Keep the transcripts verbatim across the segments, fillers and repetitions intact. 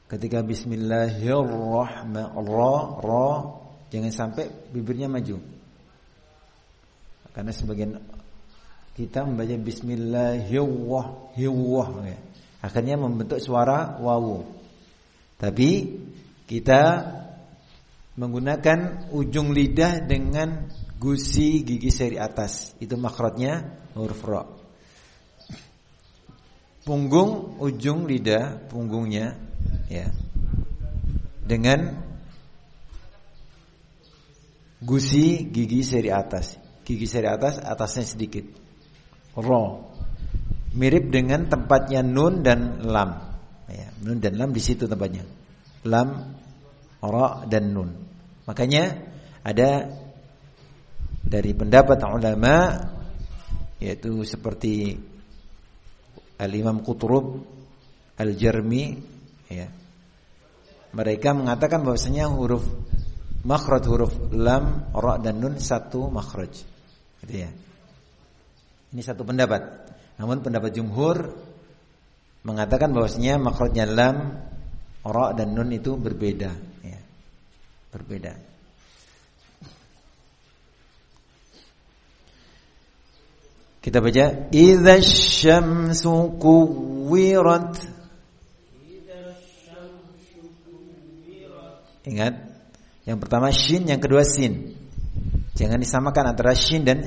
Ketika bismillahirrahmanirrahim, ra, jangan sampai bibirnya maju. Karena sebagian kita membaca bismillahirrahmanirrahim, ya. Akhirnya membentuk suara wawu. Tapi kita menggunakan ujung lidah dengan gusi gigi seri atas. Itu makhrajnya huruf ra. Punggung ujung lidah, punggungnya, ya, dengan gusi gigi seri atas. Gigi seri atas, atasnya sedikit. Ra. Mirip dengan tempatnya nun dan lam. Ya, nun dan lam di situ tempatnya. Lam, ra dan nun. Makanya ada dari pendapat ulama, yaitu seperti Al-Imam Qutrub Al-Jarmi, ya. Mereka mengatakan bahwasanya huruf makhraj huruf lam, ra dan nun satu makhraj. Gitu ya. Ini satu pendapat. Namun pendapat jumhur mengatakan bahwasanya makhrajnya lam, ra dan nun itu berbeda, ya. Berbeda. Kita baca idza syamsu kuwirat. Ingat, yang pertama shin, yang kedua sin. Jangan disamakan antara shin dan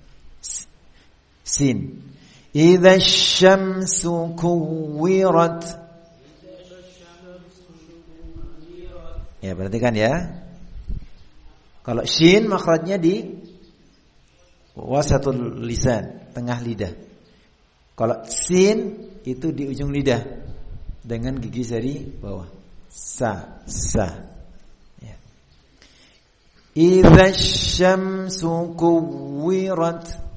sin. Idza syamsu kuwirat. Ya, perhatikan ya. Kalau shin makhrajnya di wasatul lisan, tengah lidah. Kalau sin itu di ujung lidah dengan gigi seri bawah. Sa, sa. Ya. Idza syamsu kuwirat.